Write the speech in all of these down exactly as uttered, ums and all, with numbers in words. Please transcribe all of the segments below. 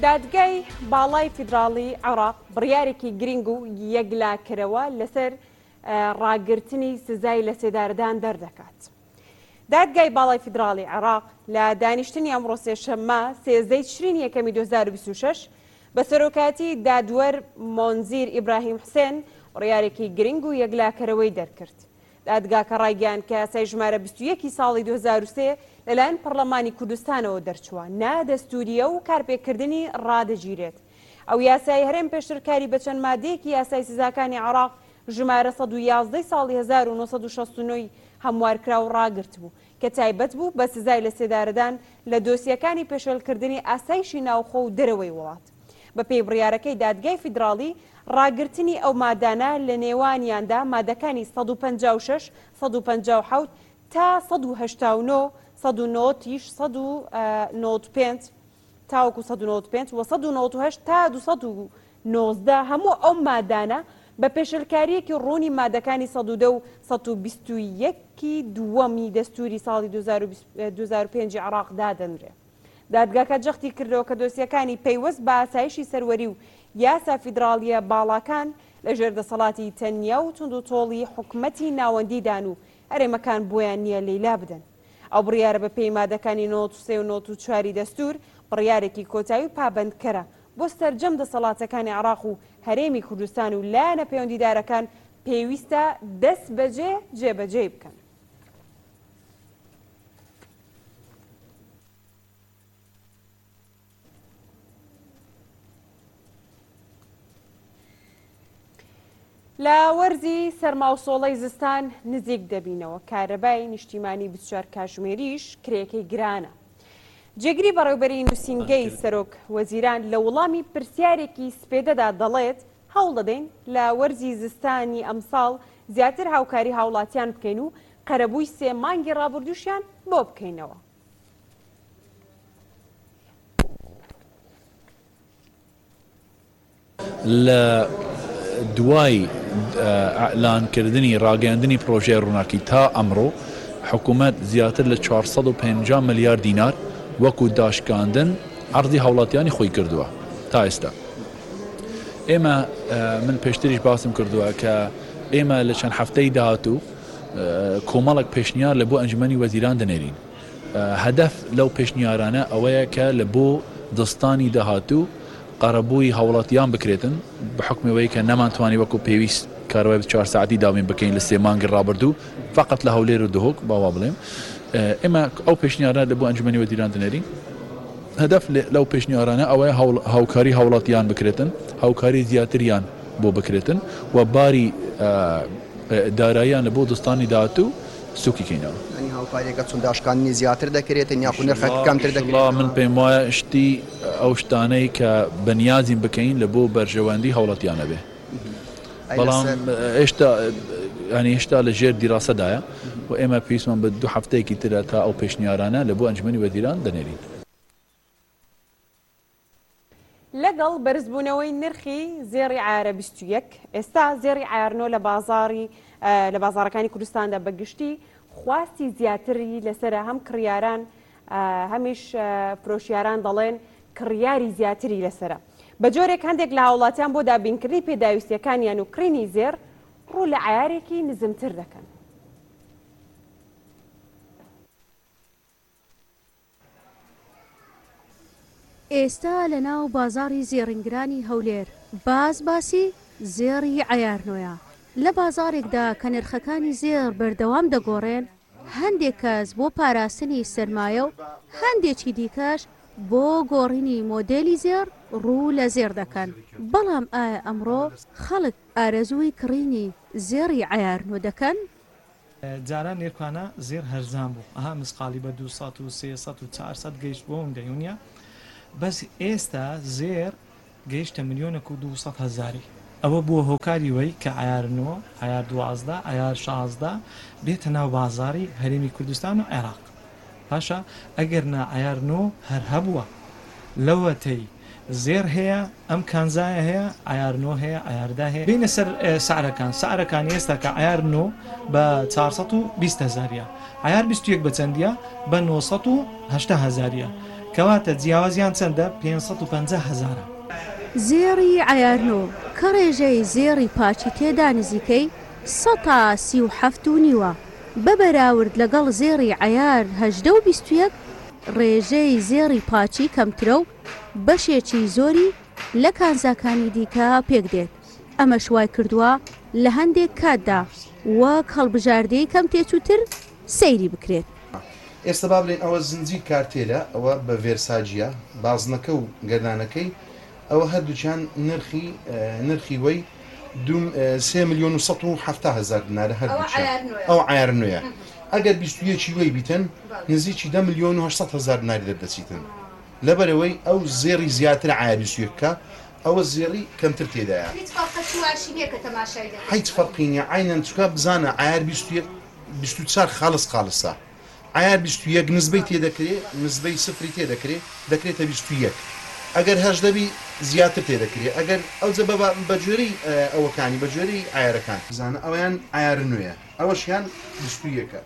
دادگای باڵای فیدراڵی عێراق بڕیارێکی گرنگ و یەکلاکرەوە لەسەر ڕاگررتنی سزای لە سێدارەدان دەردەکات. دادگای باڵای فیدراڵی عێراق لە دانیشتنی ئەمڕۆ سێشەممە سێزدەی تشرینی یەکەمی دوو هەزار و بیست و شەش بە سەرۆکاتی دادوەر مۆنزیر ئیبراهیم حوسێن ڕیارێکی گرنگ و یەکلاکەرەوەی دەرکرد. دادگاکە ڕایگەیاند کە یاسای ژمارە بیست و یەکی ساڵی دوو هەزار و سێ لەلایەن پەرلەمانی کوردستانەوە دەرچووە نادەستوریە و کارپێکردنی ڕادەگیرێت. ئەو یاسای هەرێم پێشتر کاری بە چەند مادەیەکی یاسای سزاکانی عێراق ژمارە سەد و یازدەی ساڵی هەزار و نۆسەد و شەست و نۆ هەموارکرا و ڕاگرت بوو کە تایبەت بوو بە سزای لە سێدارەدان لە دۆسیەکانی پێشێلکردنی ئاسایشی ناوخۆ و دەرەوەی وڵات. بە پێی بڕیارەکەی دادگای فیدراڵی ڕاگررتنی ئەو مادانە لە نێوانیاندا مادەکانی سەد و پەنجا و شەش سەد و پەنجا و حەوت تا سەد و هەشتا و نۆ سەد و نۆتیش سەد و نۆت و پێنج تاوەکو سەد و نۆت و پێنج و سەد و نۆت و هەشت تا دووسەد و نۆزدە هەموو ئەو مادانە بە پێشێلکاریەکی ڕوونی مادەکانی سەد و دە و سەد و بیست و یەکی دووەمی دەستوری ساڵی دوو هەزار و پێنج عێراق دادەنرێ. دادگاکە جەختی کردەوە کە دۆسیەکانی پەیوەست بە ئاسایشی سەروەری و یاسا فیدراڵیە باڵاکان لە ژێردەسەڵاتی تەنیا و تونند و تۆڵی حکومەتی ناوەندیدان و هەرێمەکان بۆیان نییە لەیلا بدەن. ئەو بڕیارە بە پێی مادەکانی نۆت و سێ و نۆت و چواری دەستور بڕیارێکی کۆتایی و پابندکەرە بۆ سەرجەم دەسەڵاتەکانی عێراق و هەرێمی کوردستان و لایەنە پەیوەندیدارەکان پێویستە دەست بەجێ جێبەجێ بکەن. لە وەرزی سەرماوسۆڵەی زستان نزیک دەبینەوە کارەبای نیشتیمانی بیست و چوار کاتژمێریش کرێکەی گرانە. جێگری بەڕێوەبەری نووسینگەی سەرۆک وەزیران لە وەڵامی پرسیارێکی سپێدەدا دەڵێت هەوڵ دەدەین لە وەرزی زستانی ئەمساڵ زیاتر هاوکاری هاوڵاتیان بکەین و قەرەبووی سێ مانگی ڕابردووشیان بۆ بکەینەوە. لە دوای ئەعلانکردنی ڕاگەیاندنی پرۆژەی ڕووناکی تا ئەمڕۆ حکوومەت زیاتر لە چوارسەد و پەنجا ملیار دینار وەکو داشکاندن عەرضی هاوڵاتیانی خۆی کردووە تا ئێستا. ئێمە من پێشتریش باسم کردووە کە ئێمە لە چەند هەفتەی داهاتوو کۆمەڵێک پێشنیار لە بۆ ئەنجومەنی وەزیران دەنێرین. هەدەف لەو پێشنیارانە ئەوەیە کە لە بۆ دەستانی داهاتوو قەرەبووی هاوڵاتیان بکرێتن بە حکمەوەی کە نەمانتوانی وەکو پێویست کارەوای چوار ساعتی داوین بکەین لە سێ مانگی ڕابردوو فقط لە هەولێر و دهۆک باوا بڵێم. ئێمە ئەو پێشنیارانە لە بۆ ئەنجومەنی وەزیران دەنێرین. هەدەف لەو پێشنیارانە ئەوەیە هاوکاری هاوڵاتیان بکرێتن هاوکاری زیاتریان بۆ بکرێتن و باری داراییان لە بۆ دەستانی داهاتوو سوکیکەینەوە. هاوکاریەکە چون داشکاندنی زیاتر دەکرێتن یاخو نرخەکە کەمتر دەکرێت. من پێم وایە شتی ئەو شتانەی کە بەنیازین بکەین لە بۆ بەرژەوەندی هاوڵاتیانە بێ. بەڵام هێشتا ینی هێشتا لە ژێر دیراسەدایە و ئێمە پێویستمان بە دوو هەفتەیەکی ترە تا ئەو پێشنیارانە لە بۆ ئەنجومەنی وەزیران دەنێرین. لەگەڵ بەرزبوونەوەی نرخی زێڕی عایارە بیست و یەک ئێستا زێڕی عایارنۆ لە بازاری لە بازارەکانی کوردستاندا بەگشتی خواستی زیاتری لەسرە هەم کڕیاران هەمیش فرۆشیاران دەڵێن کڕیاری زیاتری لەسرە. بە جۆرێک هەندێک لە هاوڵاتیان بۆ دابینکردنی پێداویستیەکانیان و کڕینی زێر ڕوو لە عایارێکی نزمتر دەکەن. ئێستا لە ناو بازاری زێڕینگرانی هەولێر باز باسی زێڕی عایارنۆیە. لە بازارێکدا کە نرخەکانی زێر بەردەوام دەگۆڕێن هەندێک کەس بۆ پاراستنی سەرمایە و هەندێکی دیکەش بۆ گۆڕینی مۆدێلی زێر ڕوو لە زێر دەکەن. بەڵام ئایا ئەمڕۆ خەڵک ئارەزووی کڕینی زێڕی عایارنۆ دەکەن؟ جاران نێرکانە زێر هەرزان بوو ئەها مسقالی بە دووسەد و سێسەد و چوارسەد گەیشت بۆ ئەوەندەیونیە بەس ئێستا زێر گەیشتە ملیۆنێک و دووسەد هەزاری. ئەوە بووە هۆکاری وەی کە عایارنۆ عایار دوازدە عایار شازدە بێتە ناو بازاری هەرێمی کوردستان و عێراق. پاشە ئەگەر نا عایارنۆ هەر هەبووە لەوەتەی زێر هەیە ئەم کانزایە هەیە عایارنۆ هەیە عایاردا هەیە بینە سەر سعرەکان سعرەکان ئێستا کە عایارنۆ بە چوارسەد و بیست هەزاریە عایار بیست و یەک بە چەندیە بە نۆسەد و هەشتا هەزاریە کەواتە جیاوازیان چەندە پێنج سەد و پەنجا هەزارە. زێڕی عیارنۆ کە ڕێژەی زێڕی پاچی تێدا نزیکەی سەد تا سی و هەفت و نیوە بە بەراورد لەگەڵ زێڕی عیار هەژدە و بیست و یەک ڕێژەی زێڕی پاچی کەمترە و بەشێکی زۆری لە کانزاکانی دیکە پێک دێت. ئەمە شوای کردووە لە هەندێک کاتدا وەک هەڵبژاردەی کەم تێچووتر سەیری بکرێت. ئێستا با بڵێن ئەوە زنجیر کارتێلە ئەوە بە ڤێرساجیە بازنەکە و گەردانەکەی ئەوە هەردووچیان نرخی نرخی وەی سێ ملیۆن و سەد و هەفتە هەزار دینارە هەردووچیان ئەو عیار نوێیە. ئەگەر بیست و یەکی وەی بیتن نزیکی دە ملیۆن و هەشت هەزار دیناری دەردەچیتن. لەبەرەوەی ئەو زێڕی زیاتر عیار بیست و یەکە ئەوە زێڕی کەمتر تێدایە. هیچ فەرقی نییە عینەن چکە بزانە عیار بیست و چوار خاڵس خاڵسە. عیار بیست و یەک نزبەی تێدەکرێت نزبەی سفری تێدەکرێت دەکرێتە بیست و یەک. ئەگەر هەژدەبی زیاتر تێدەکرێت ئەگەر ئەو جە بەجێری ئەوەکانی بەجێری عیارەکان بزانە ئەویان عیار نوێیە ئەوەشیان بیست و یەکە.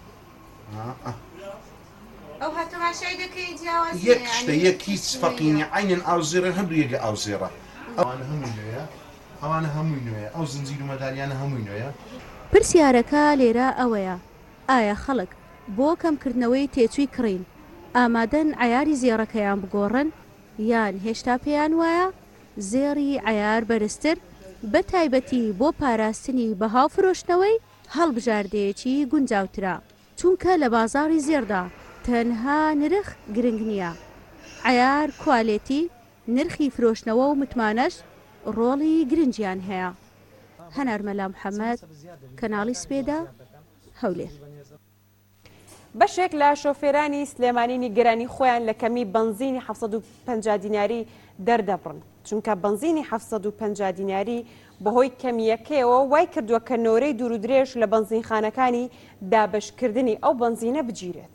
یەک شتە یەک هیچ فەرقینی عینەن ئاو زێڕە هەردوو یەکە ئاو زێڕە ئەوانە هەمووی نوێیە ئەوانە هەمووی نوێیە ئەو زنجیر و مەداریانە هەمووی نوێیە. پرسیارەکە لێرە ئەوەیە ئایا خەڵک بۆ کەمکردنەوەی تێچووی کڕین ئامادەن عیاری زێڕەکەیان بگۆڕن یان هێشتا پێیان وایە زێڕی عیار بەرزتر بە تایبەتی بۆ پاراستنی بەهاو فرۆشتنەوەی هەڵبژاردەیەکی گونجاوترە چونکە لە بازاڕی زێڕدا تەنها نرخ گرنگ نییە. عیار کوالێتی نرخی فرۆشتنەوە و متمانەش ڕۆڵی گرنگیان هەیە. هەنارمەلا محەممەد کەناڵی سپێدا هەولێر. بەشێک لە شۆفێرانی سلێمانی نیگەرانی خۆیان لە کەمی بنزینی حەفسەد و پەنجا دیناری دەردەبڕن چونکە بنزینی حەفسەد و پەنجا دیناری بەهۆی کەمیەکەیەوە وای کردووە کە نۆرەی دوور و درێژ لە بنزینخانەکانی دابشکردنی ئەو بنزینە بگیرێت.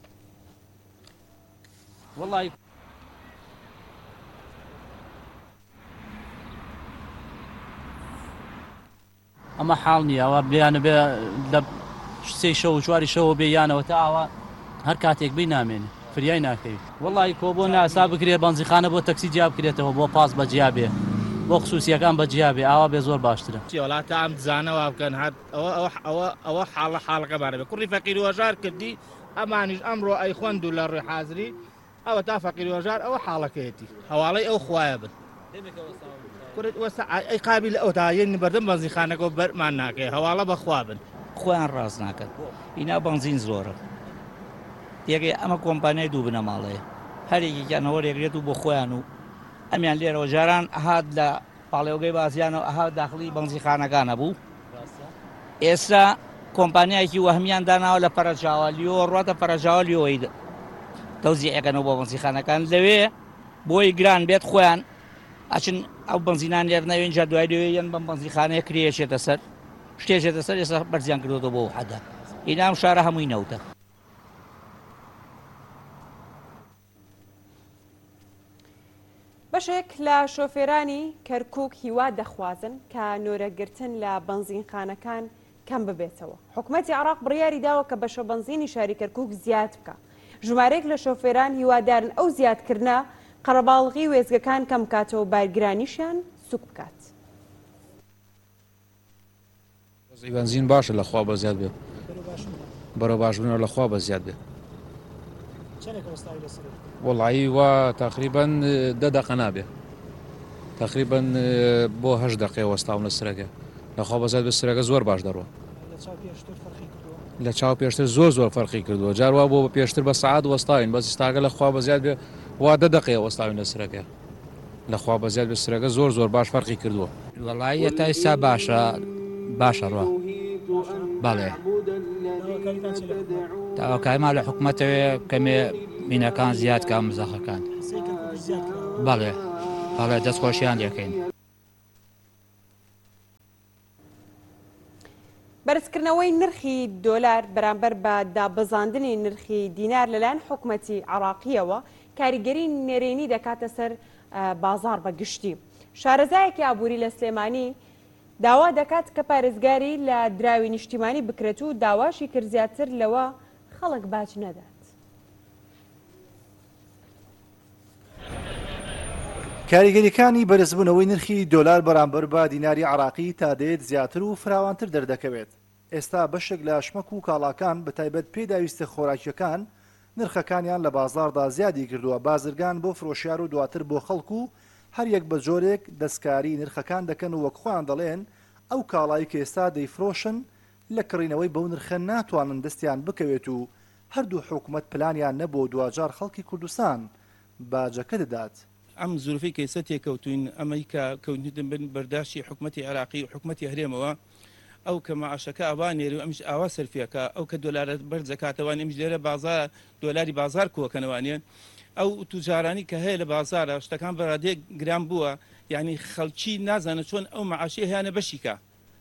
والله ئەمە حاڵ نییە ئەوە بیانە بێ لە سێ شەو چواری شەوە بێ یانەوە تا ئاوا هەر کاتێک بی نامێنێ فریای ناکەوی. وڵی کۆ بۆ ناسا بکرێت بنزیخانە بۆ تەکسی جیا بکرێتەوە بۆ پاس بەجیا بێ بۆ خصوصیەکان بەجیا بێ ئاوا بێ زۆر باشترە. وڵاتە ئەم دزانەوە بکەن ئەوە حاڵە حاڵەکە بارە بێ کوڕی فەقیر وەژار کردی ئەمانیش ئەمڕۆ ئەی خوێند و لە ڕێ حازری ئەوە تا فەقیر وەژار ئەوە حاڵەکەیەتی هەواڵی ئەو خوایە بن ئەی قابل ئەو تاەن بەردەم بەنزیخانەکە بەرمان ناکەی هەواڵە بەخوا بن خۆیان ڕاست ناکەن ئینا بنزین زۆرە یەکێ ئەمە کۆمپانیای دوو بنەماڵەیە هەرێکیانەوە ڕێگرێت و بۆ خۆیان و ئەمیان لێرەوە جاران ئەهات لە پاڵێوگەی بازیانەوە ئەها داخلی بنزیخانەکانە بوو ئێستا کۆمپانیایکی وەهمیان داناوە لە پەرەجاوالیەوە ڕاتە پەرەجاوالیەوەی تەوزیعەکەنەوە بۆ بنزیخانەکان لەوێ بۆی گران بێت خۆیان ئەچن ئەو بنزینان لێرنەوێن جا دوای لەوێ یەن بەم بنزیخانەیە کرێچێتە سەر شتێژێتە سەر ئێستا بەرزیان کردوەوە بۆ حەدا ئینام شارە هەمووی نەوتە. بەشێک لە شۆفێرانی کەرکووک هیوا دەخوازن کە نۆرەگرتن لە بنزینخانەکان کەم ببێتەوە. حکوومەتی عێراق بڕیاری داوە کە بەشە بنزینی شاری کەرکووک زیاد بکە. ژمارەیەک لە شۆفێران هیوادارن ئەو زیادکردنە قەرەباڵغی وێزگەکان کەم بکاتەوە بارگرانیشیان سوک بکات. بنزین باشە لەخوا بە زیاد بێت بەرە باشبوونەوە لەخوا بە زیاد بێت وەڵایی وا تقریبان دە دەقە نابێ تقریبان بۆ هەشت دقەیە وەستاون لە سرەکە لەخوا بە زیاد بێت سرەکە زۆر باش دەڕوە لە چاو پێشتر زۆر زۆر فەرقی کردووە جاروا بۆ بە پێشتر بە سەعات وەستاوین بەس ئێستاکە لەخوا بە زیاد بێ وا دە دقەیە وەستاوین لە سرەکە لەخوا بە زیاد بێت سرەکە زۆر زۆر باش فەرقی کردووە. وەڵایی تا ئێستا باشە باشە ڕوە بەڵێ تاواکایما لە حکوومەتەوێ کەمێ مینەکان زیاد کا مزەخەکان بەڵێ بەڵێ دەستخۆشییان لێکەین. بەرزکردنەوەی نرخی دۆلار بەرامبەر بە دابەزاندنی نرخی دینار لەلایەن حکوومەتی عێراقیەوە کاریگەری نێرێنی دەکاتە سەر بازار بە گشتی. شارەزایەکی ئابووری لە سلێمانی داوا دەکات کە پارێزگاری لە دراوی نیشتیمانی بکرێت و داواشی کرد زیاتر لەوە خەڵک باج نەدات. کاریگەریەکانی بەرزبوونەوەی نرخی دۆلار بەرامبەر بە دیناری عراقی تا دێت زیاتر و فراوانتر دەردەکەوێت. ئێستا بەشێک لە شمەک و کاڵاکان بەتایبەت پێداویستە خۆراکیەکان نرخەکانیان لە بازاردا زیادی کردووە. بازرگان بۆ فرۆشیار و دواتر بۆ خەڵک و هەر یەک بە جۆرێک دەستکاری نرخەکان دەکەن و وەک خۆیان دەڵێن ئەو کاڵایی کە ئێستا دەیفرۆشن لە کڕینەوەی بەو نرخە ناتوانن دەستیان بکەوێت و هەردوو حکوومەت پلانیان نەبوو دوجار خەڵکی کوردستان باجەکە دەدات. ئەم زوروفی کەیسە تێکەوتوین ئەمەی کە کەوتن بن بەرداشتی حکوومەتی عراقی و حکوومەتی هەرێمەوە ئەو کە مەعاشەکە ئاوانێری و ئەمیش ئاوا سەرفیەکە ئەو کە دۆلارە بەرزەکاتەوان ئەمیش لێرە بازار دۆلاری بازار کۆکەنەوانێن ئەو توجارانی کە هەیە لە بازارە شتەکان بەڕادەیە گران بووە یعنی خەڵکی نازانە چۆن ئەو مەعاشی هیانە بەشیکە.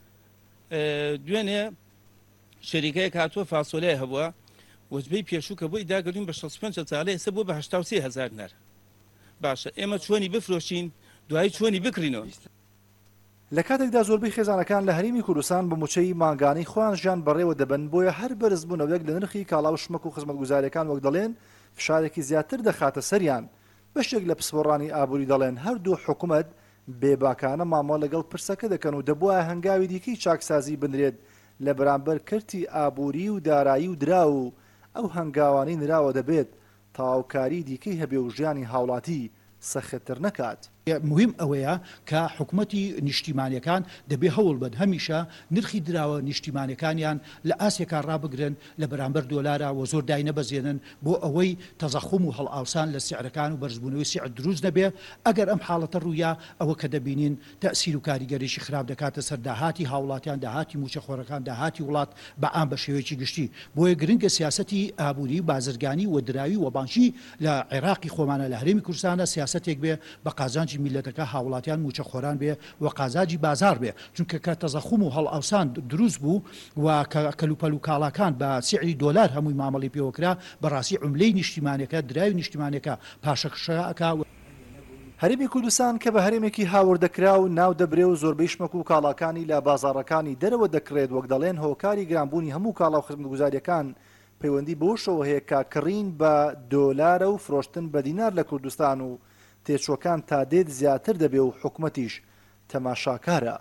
دوێنێ شەریکەیەک هاتووە فاسۆلەیە هەبووە وەجبەی پێشوو کە بۆی داگەلوین بە شەست و پێنج ساڵەیە ئێستا بۆ بە هەشتا و سێ هەزار نەر. باشە ئێمە چۆنی بفرۆشین دوایی چۆنی بکڕینەوە. لە کاتێکدا زۆربەی خێزانەکان لە هەرێمی کوردستان بە موچەی ماگانەی خۆیان ژیان بەڕێوە دەبن بۆیە هەر بەرزبوونەوەک لە نرخی کاڵا و شمەک و خزمەتگوزاریەکان وەک دەڵێن فشارێکی زیاتر دەخاتە سەریان. بەشێک لە پسپۆڕانی ئابووری دەڵێن هەردوو حکوومەت بێباکانە مامۆ لەگەڵ پرسەکە دەکەن و دەبووە هەنگاوی دیکەی چاکسازی بنرێت لە بەرامبەر کردی ئابووری و دارایی و درا و ئەو هەنگاوانی نراوە دەبێت تاواوکاری دیکەی هەبێ و ژیانی هاوڵاتی سەختتر نەکات. مهم ئەوەیە کە حکوومەتی نیشتیمانیەکان دەبێ هەوڵ بن هەمیشە نرخی دراوە نیشتیمانەکانیان لە ئاسیەکان ڕابگرن لە بەرامبەر دۆلارە و زۆر دای نەبەزێنن بۆ ئەوەی تەزەخم و هەڵئاوسان لە سیعرەکان و بەرزبوونەوەی سیعر دروست نەبێ. ئەگەر ئەم حاڵەتە ڕوویا ئەوە کە دەبینین تەسیر و کاریگەریشی خراپ دەکاتە سەر داهاتی هاوڵاتیان داهاتی موچەخۆرەکان داهاتی وڵات بەعام بە شێوەیەکی گشتی. بۆیە گرنگە سیاسەتی ئابووری بازرگانی و دراوی و بانشی لە عێراقی خۆمانە لە هەرێمی کوردستانە سیاسەتێک بێ بە قازانجی میلەتەکە هاوڵاتیان موچەخۆران بێ و قازاجی بازار بێ چونکە کە تەزەخم و هەڵئاوسان دروست بوو و کەلوپەل و کاڵاکان بە سیعری دۆلار هەمووی مامەڵی پێوەکرا بەڕاستی عوملەی نیشتیمانەکە دراوی نیشتیمانەکە پاشەکشەکە. هەرێمی کوردستان کە بە هەرێمێکی هاوردەکرا و ناو دەبرێ و زۆربەی شمەک و کاڵاکانی لە بازاڕەکانی دەرەوە دەکرێت وەک دەڵێن هۆکاری گرانبوونی هەموو کاڵا و خزمەتگوزاریەکان پەیوەندی بەوشەوە هەیە کە کڕین بە دۆلارە و فرۆشتن بە دینار لە کوردستان و تێچۆکان تا دێت زیاتر دەبێ و حکوومەتیش تەماشاکارە.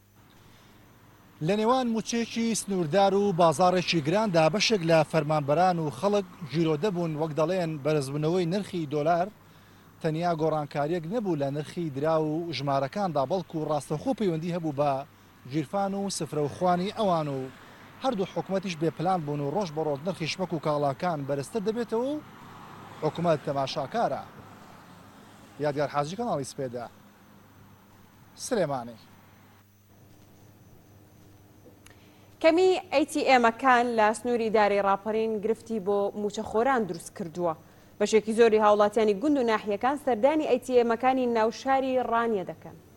لە نێوان موچێکی سنووردار و بازاڕێکی گراندا بەشێک لە فەرمانبەران و خەڵک گیرۆدە بوون وەک دەڵێن بەرزبوونەوەی نرخی دۆلار تەنیا گۆڕانکاریەک نەبوو لە نرخی درا و ژمارەکاندا بەڵکو و ڕاستەخۆ پەیوەندی هەبوو بە ژیرفان و سفرەوخوانی ئەوان و هەردوو حکوومەتیش بێپلان بوون و ڕۆژ بە ڕۆژ نرخی شمەک و کاڵاکان بەرزتر دەبێتەوە و حکوومەت تەماشاکارە. یادگار حاجی کەناڵی سپێدا سلێمانی. کەمی ئەی تی ئێمەکان لە سنووری داری ڕاپەڕین گرفتی بۆ موچەخۆران دروست کردووە. بەشێکی زۆری هاوڵاتیانی گوند و ناحیەکان سەردانی ئەی تی ئێمەکانی ناوشاری ڕانیە دەکەن.